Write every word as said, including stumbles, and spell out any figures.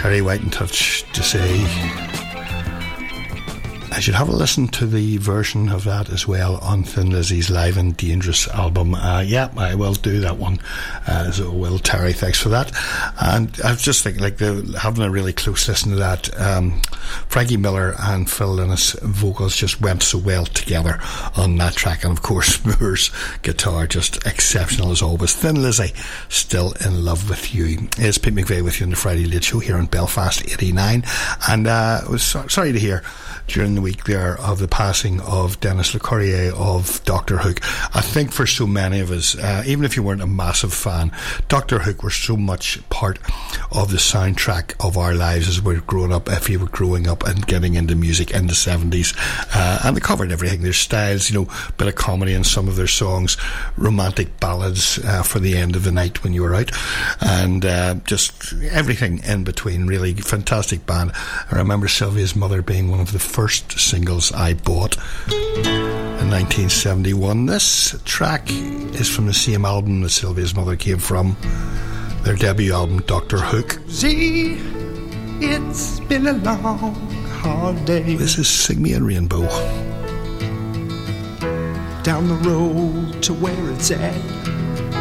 Terry White in touch to say I should have a listen to the version of that as well on Thin Lizzy's Live and Dangerous album. Uh, yeah, I will do that one. Uh, so will Terry, thanks for that. And I was just thinking, like, the, having a really close listen to that, um, Frankie Miller and Phil Lynnis vocals just went so well together on that track. And of course, Moore's guitar just exceptional as always. Thin Lizzy, Still in Love with You. It's Pete McVeigh with you on the Friday Late Show here in Belfast eighty-nine. And uh, I was so, sorry to hear during the week there of the passing of Dennis Le Courrier of Doctor Hook. I think for so many of us, uh, even if you weren't a massive fan, Doctor Hook were so much part of the soundtrack of our lives as we were growing up, if you were growing up and getting into music in the seventies. Uh, and they covered everything, their styles, you know, bit of comedy in some of their songs, romantic ballads uh, for the end of the night when you were out, and uh, just everything in between. Really fantastic band. I remember Sylvia's Mother being one of the first singles I bought in nineteen seventy-one. This track is from the same album that Sylvia's Mother came from, their debut album, Doctor Hook. See, it's been a long, hard day. This is Sing Me a Rainbow. Down the road to where it's at,